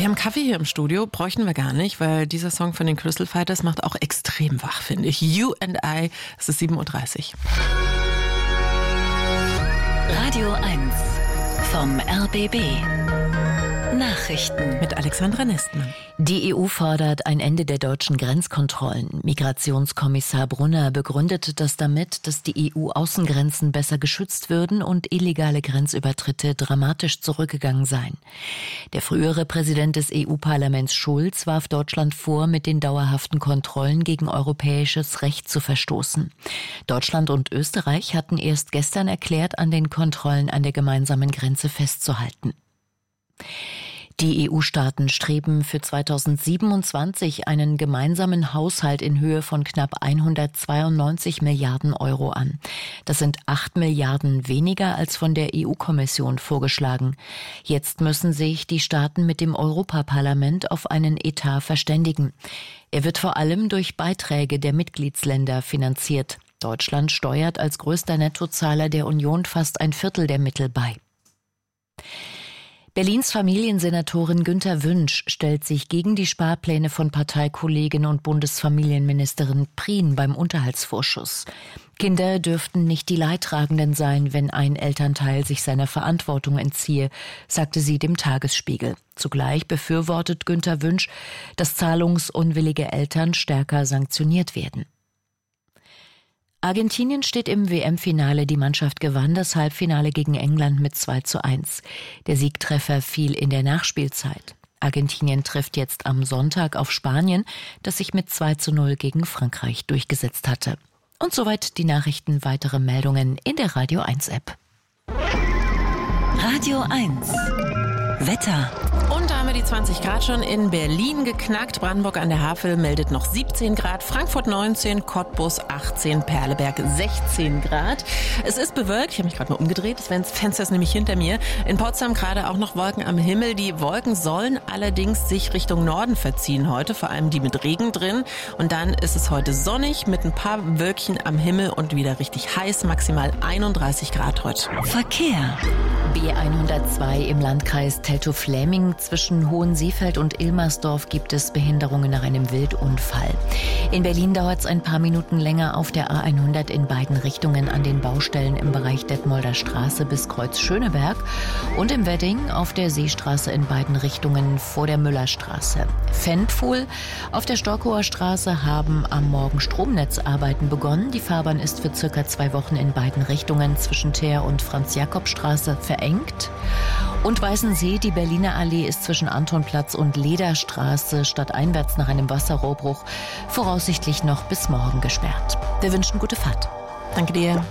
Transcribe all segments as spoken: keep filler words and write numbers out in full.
Wir haben Kaffee hier im Studio, bräuchten wir gar nicht, weil dieser Song von den Crystal Fighters macht auch extrem wach, finde ich. You and I, es ist sieben Uhr dreißig. Radio eins vom R B B. Nachrichten mit Alexandra Nestmann. Die E U fordert ein Ende der deutschen Grenzkontrollen. Migrationskommissar Brunner begründete das damit, dass die E U-Außengrenzen besser geschützt würden und illegale Grenzübertritte dramatisch zurückgegangen seien. Der frühere Präsident des E U-Parlaments Schulz warf Deutschland vor, mit den dauerhaften Kontrollen gegen europäisches Recht zu verstoßen. Deutschland und Österreich hatten erst gestern erklärt, an den Kontrollen an der gemeinsamen Grenze festzuhalten. Die E U-Staaten streben für zweitausendsiebenundzwanzig einen gemeinsamen Haushalt in Höhe von knapp hundertzweiundneunzig Milliarden Euro an. Das sind acht Milliarden weniger als von der E U-Kommission vorgeschlagen. Jetzt müssen sich die Staaten mit dem Europaparlament auf einen Etat verständigen. Er wird vor allem durch Beiträge der Mitgliedsländer finanziert. Deutschland steuert als größter Nettozahler der Union fast ein Viertel der Mittel bei. Berlins Familiensenatorin Günter Wünsch stellt sich gegen die Sparpläne von Parteikollegin und Bundesfamilienministerin Prien beim Unterhaltsvorschuss. Kinder dürften nicht die Leidtragenden sein, wenn ein Elternteil sich seiner Verantwortung entziehe, sagte sie dem Tagesspiegel. Zugleich befürwortet Günter Wünsch, dass zahlungsunwillige Eltern stärker sanktioniert werden. Argentinien steht im W M-Finale. Die Mannschaft gewann das Halbfinale gegen England mit zwei zu eins. Der Siegtreffer fiel in der Nachspielzeit. Argentinien trifft jetzt am Sonntag auf Spanien, das sich mit zwei zu null gegen Frankreich durchgesetzt hatte. Und soweit die Nachrichten. Weitere Meldungen in der Radio eins App. Radio eins Wetter. Und da haben wir die zwanzig Grad schon in Berlin geknackt. Brandenburg an der Havel meldet noch siebzehn Grad, Frankfurt neunzehn, Cottbus achtzehn, Perleberg sechzehn Grad. Es ist bewölkt, ich habe mich gerade mal umgedreht, das Fenster ist nämlich hinter mir. In Potsdam gerade auch noch Wolken am Himmel. Die Wolken sollen allerdings sich Richtung Norden verziehen heute, vor allem die mit Regen drin. Und dann ist es heute sonnig mit ein paar Wölkchen am Himmel und wieder richtig heiß, maximal einunddreißig Grad heute. Verkehr. B hundertzwei im Landkreis Teltow-Fläming. Zwischen Hohenseefeld und Ilmersdorf gibt es Behinderungen nach einem Wildunfall. In Berlin dauert es ein paar Minuten länger auf der A hundert in beiden Richtungen an den Baustellen im Bereich Detmolder Straße bis Kreuz Schöneberg und im Wedding auf der Seestraße in beiden Richtungen vor der Müllerstraße. Fendpfuhl auf der Storkower Straße haben am Morgen Stromnetzarbeiten begonnen. Die Fahrbahn ist für circa zwei Wochen in beiden Richtungen zwischen Teer und Franz-Jakob-Straße verengt. Und Weißensee, die Berliner Allee ist zwischen Antonplatz und Lederstraße stadteinwärts nach einem Wasserrohrbruch voraussichtlich noch bis morgen gesperrt. Wir wünschen gute Fahrt. Danke dir.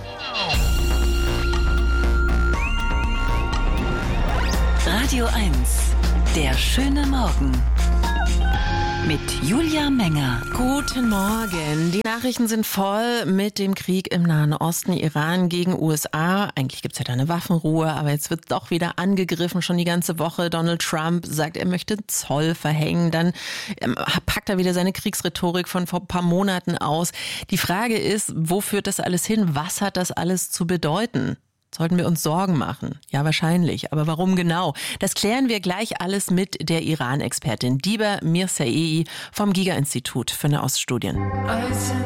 Radio eins, der schöne Morgen. Mit Julia Menger. Guten Morgen. Die Nachrichten sind voll mit dem Krieg im Nahen Osten, Iran gegen U S A. Eigentlich gibt's ja da eine Waffenruhe, aber jetzt wird doch wieder angegriffen, schon die ganze Woche. Donald Trump sagt, er möchte Zoll verhängen. Dann ähm, packt er wieder seine Kriegsrhetorik von vor ein paar Monaten aus. Die Frage ist, wo führt das alles hin? Was hat das alles zu bedeuten? Sollten wir uns Sorgen machen? Ja, wahrscheinlich. Aber warum genau? Das klären wir gleich alles mit der Iran-Expertin Diba Mirzaei vom Giga-Institut für Nahoststudien.